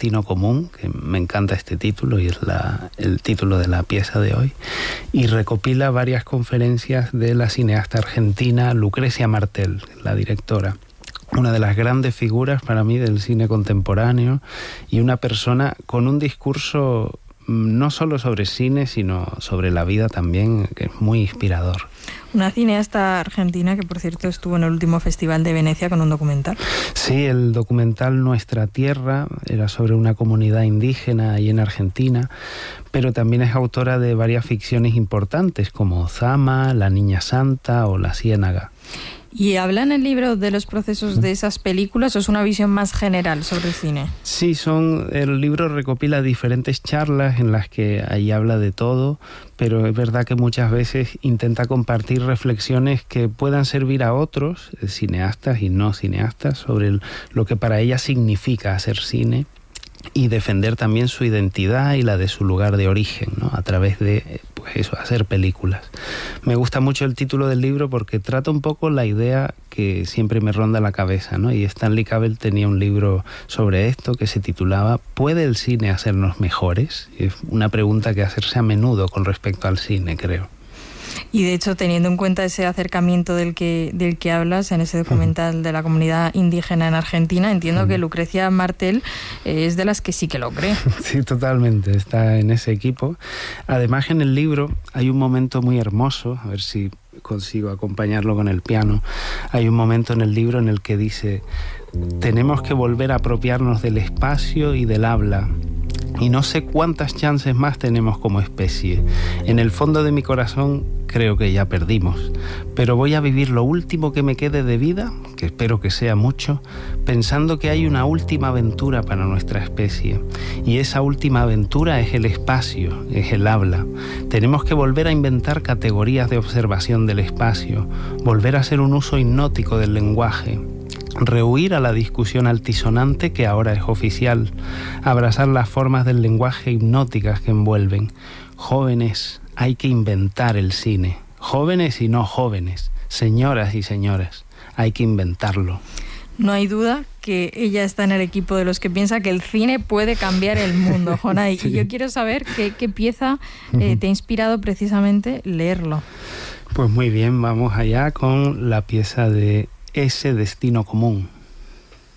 Destino Común, que me encanta este título y es el título de la pieza de hoy, y recopila varias conferencias de la cineasta argentina Lucrecia Martel, la directora. Una de las grandes figuras para mí del cine contemporáneo y una persona con un discurso no solo sobre cine, sino sobre la vida también, que es muy inspirador. Una cineasta argentina que, por cierto, estuvo en el último Festival de Venecia con un documental. Sí, el documental Nuestra Tierra era sobre una comunidad indígena ahí en Argentina, pero también es autora de varias ficciones importantes como Zama, La Niña Santa o La Ciénaga. ¿Y habla en el libro de los procesos de esas películas o es una visión más general sobre el cine? Sí, el libro recopila diferentes charlas en las que ahí habla de todo, pero es verdad que muchas veces intenta compartir reflexiones que puedan servir a otros, cineastas y no cineastas, sobre lo que para ella significa hacer cine y defender también su identidad y la de su lugar de origen, ¿no? A través de hacer películas. Me gusta mucho el título del libro porque trata un poco la idea que siempre me ronda la cabeza, ¿no? Y Stanley Cavell tenía un libro sobre esto que se titulaba ¿Puede el cine hacernos mejores? Y es una pregunta que hacerse a menudo con respecto al cine, creo. Y de hecho, teniendo en cuenta ese acercamiento del que hablas en ese documental de la comunidad indígena en Argentina, entiendo que Lucrecia Martel es de las que sí que lo cree. Sí, totalmente, está en ese equipo. Además, en el libro hay un momento muy hermoso, a ver si consigo acompañarlo con el piano. Hay un momento en el libro en el que dice: tenemos que volver a apropiarnos del espacio y del habla. Y no sé cuántas chances más tenemos como especie. En el fondo de mi corazón creo que ya perdimos. Pero voy a vivir lo último que me quede de vida, que espero que sea mucho, pensando que hay una última aventura para nuestra especie. Y esa última aventura es el espacio, es el habla. Tenemos que volver a inventar categorías de observación del espacio, volver a hacer un uso hipnótico del lenguaje. Rehuir a la discusión altisonante que ahora es oficial, abrazar las formas del lenguaje hipnóticas que envuelven. Jóvenes, hay que inventar el cine. Jóvenes y no jóvenes, señoras y señores, hay que inventarlo. No hay duda que ella está en el equipo de los que piensa que el cine puede cambiar el mundo, Jonay. Sí. Y yo quiero saber qué pieza te ha inspirado precisamente leerlo. Pues muy bien, vamos allá con la pieza de Ese Destino Común.